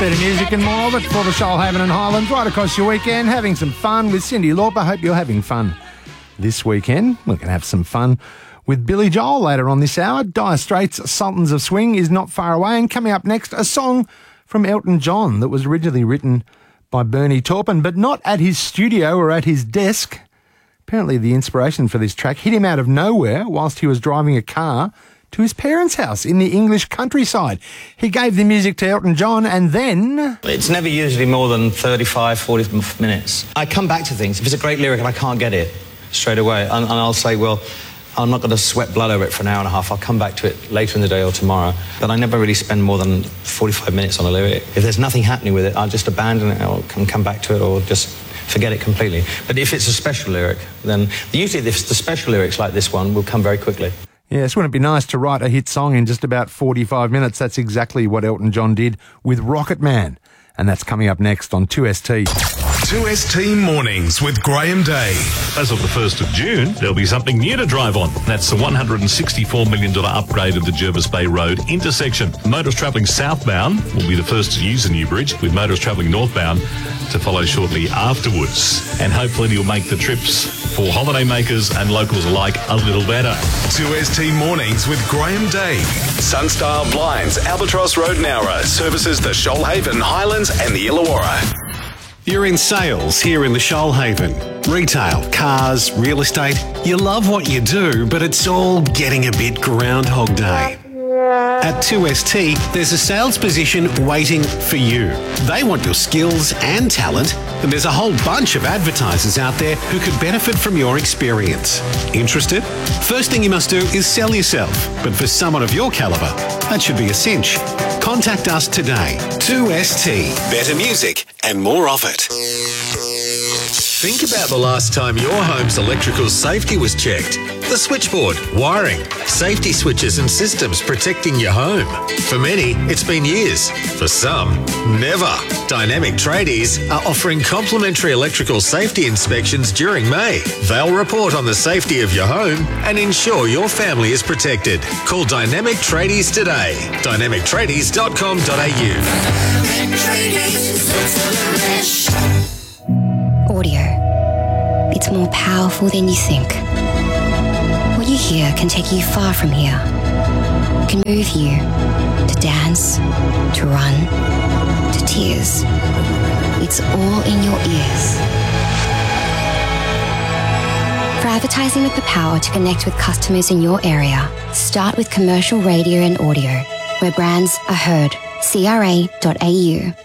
Better music and more of it for the Shoalhaven and Highlands right across your weekend. Having some fun with Cyndi Lauper. Hope you're having fun this weekend. We're going to have some fun with Billy Joel later on this hour. Dire Straits' Sultans of Swing is not far away. And coming up next, a song from Elton John that was originally written by Bernie Taupin, but not at his studio or at his desk. Apparently the inspiration for this track hit him out of nowhere whilst he was driving a car to his parents' house in the English countryside. He gave the music to Elton John and then... It's never usually more than 35, 40 minutes. I come back to things. If it's a great lyric and I can't get it straight away, and I'll say, well, I'm not going to sweat blood over it for an hour and a half. I'll come back to it later in the day or tomorrow. But I never really spend more than 45 minutes on a lyric. If there's nothing happening with it, I'll just abandon it or come back to it or just forget it completely. But if it's a special lyric, then usually if it's the special lyrics like this one will come very quickly. Yes, wouldn't it be nice to write a hit song in just about 45 minutes? That's exactly what Elton John did with Rocket Man. And that's coming up next on 2ST. 2ST Mornings with Graham Day. As of the 1st of June, there'll be something new to drive on. That's the $164 million upgrade of the Jervis Bay Road intersection. Motorists travelling southbound will be the first to use the new bridge, with motorists travelling northbound to follow shortly afterwards. And hopefully you'll make the trips for holidaymakers and locals alike a little better. 2ST Mornings with Graham Day. Sunstar Blinds, Albatross Road, Nowra, services the Shoalhaven, Highlands and the Illawarra. You're in sales here in the Shoalhaven. Retail, cars, real estate. You love what you do, but it's all getting a bit Groundhog Day. At 2ST, there's a sales position waiting for you. They want your skills and talent, and there's a whole bunch of advertisers out there who could benefit from your experience. Interested? First thing you must do is sell yourself, but for someone of your calibre, that should be a cinch. Contact us today. 2ST. Better music and more of it. Think about the last time your home's electrical safety was checked. The switchboard, wiring, safety switches and systems protecting your home. For many, it's been years. For some, never. Dynamic Tradies are offering complimentary electrical safety inspections during May. They'll report on the safety of your home and ensure your family is protected. Call Dynamic Tradies today. dynamictradies.com.au. Dynamic Tradies, audio. It's more powerful than you think. What you hear can take you far from here. It can move you to dance, to run, to tears. It's all in your ears. For advertising with the power to connect with customers in your area, start with commercial radio and audio, where brands are heard. CRA.au.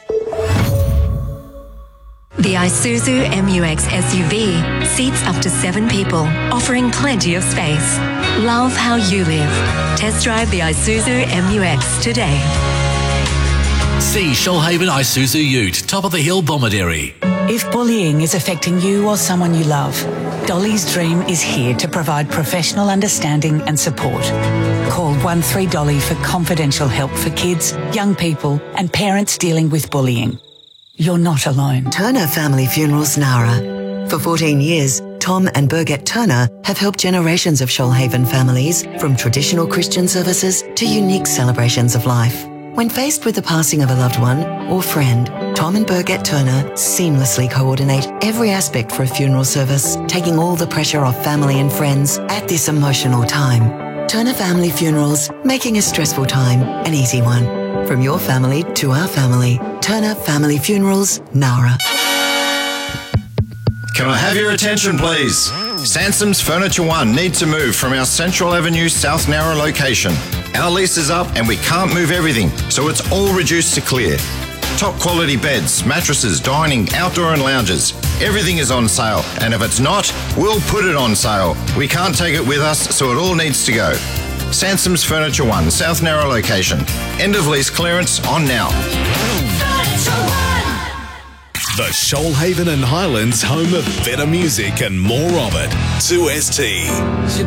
The Isuzu MU-X SUV seats up to 7 people, offering plenty of space. Love how you live. Test drive the Isuzu MU-X today. See Shoalhaven Isuzu Ute, top of the hill, Bomaderry. If bullying is affecting you or someone you love, Dolly's Dream is here to provide professional understanding and support. Call 13Dolly for confidential help for kids, young people and parents dealing with bullying. You're not alone. Turner Family Funerals Nowra. For 14 years, Tom and Birgit Turner have helped generations of Shoalhaven families, from traditional Christian services to unique celebrations of life. When faced with the passing of a loved one or friend, Tom and Birgit Turner seamlessly coordinate every aspect for a funeral service, taking all the pressure off family and friends at this emotional time. Turner Family Funerals, making a stressful time an easy one. From your family to our family, Turner Family Funerals, Nowra. Can I have your attention, please? Sansom's Furniture One need to move from our Central Avenue, South Nowra location. Our lease is up and we can't move everything, so it's all reduced to clear. Top quality beds, mattresses, dining, outdoor and lounges. Everything is on sale, and if it's not, we'll put it on sale. We can't take it with us, so it all needs to go. Sansom's Furniture One, South Nowra location. End of lease clearance on now. The Shoalhaven and Highlands home of better music and more of it. 2ST.